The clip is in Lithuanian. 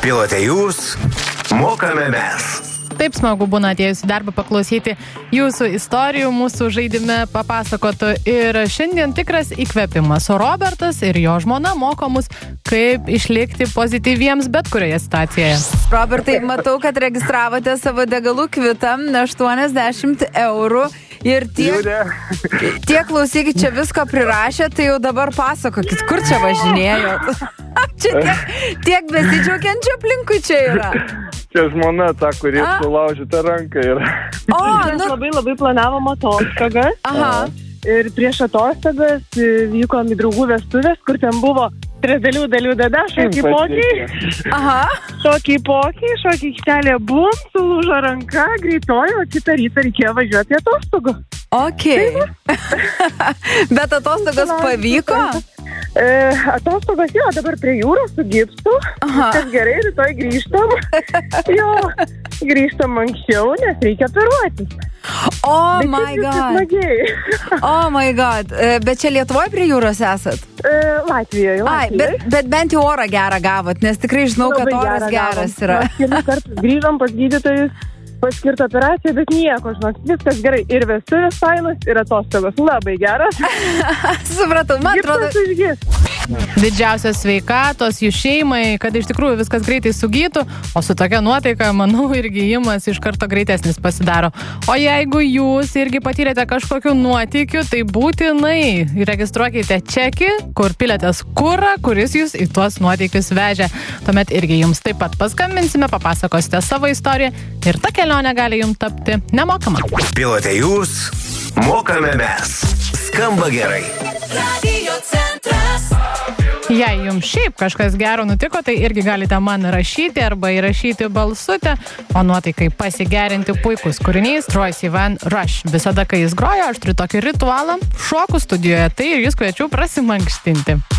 Pilote jūs, mokame mes. Taip smagu būna atėjus į darbą paklausyti jūsų istorijų, mūsų žaidime papasakotų. Ir šiandien tikras įkvėpimas. O Robertas ir jo žmona moko mus, kaip išlikti pozityviems bet kurioje situacijoje. Robertai, matau, kad registravote savo degalų kvitą 80 eurų. Ir tiek klausykit, čia visko prirašė, tai jau dabar pasakokit, kur čia važinėjot. Čia tiek besidžiaugiančių aplinkui čia yra. Čia žmona ta, kuri sulaužyta ranka yra. Mes labai planavom atostogas. Aha. Ir prieš atostogas vykom į draugų vestuvės, kur ten buvo 3 dalių dada, šokiai pokiai. Aha. Šokiai pokiai, šokiai aikštelė bum, sulūžo ranka, greitojo, kitą rytą reikėjo važiuoti atostogų. Okay. Bet atostogos pavyko? Atostogos jo, dabar prie jūros su gipsu. Kas gerai, rytoj grįžtam. Jo, grįžtam anksčiau, nes reikia operuotis. Oh my god. Bet čia Lietuvoje prie jūros esat? Latvijoje. Bet bent jau orą gerą gavot, nes tikrai žinau, kad oras geras yra. Kelių kartų grįžom pas gydytojus, paskirta operacija, bet nieko, žinok, viskas gerai. Ir vestuvės fainos, ir atostogos labai geras. Supratau, man atrodo. Didžiausios sveikatos jų šeimai, kad iš tikrųjų viskas greitai sugytų, o su tokia nuotaika, manau, ir gijimas iš karto greitesnis pasidaro. O jeigu jūs irgi patyrėte kažkokių nuotykių, tai būtinai registruokite čekį, kur pilietės kurą, kuris jūs į tuos nuotykius vežė. Tuomet irgi jums taip pat paskambinsime, papasakosite savo istoriją ir ta kelionė gali jums tapti nemokama. Pilote jūs, mokame mes. Skamba gerai. Radio Centras. Jei jums šiaip kažkas gero nutiko, tai irgi galite man rašyti arba įrašyti balsutę, o nuotaikai pasigerinti puikus kūrinys Troye Sivan Rush. Visada, kai jis groja, aš turiu tokį ritualą, šoku studijoje, tai ir jūs kviečiu prasimankštinti.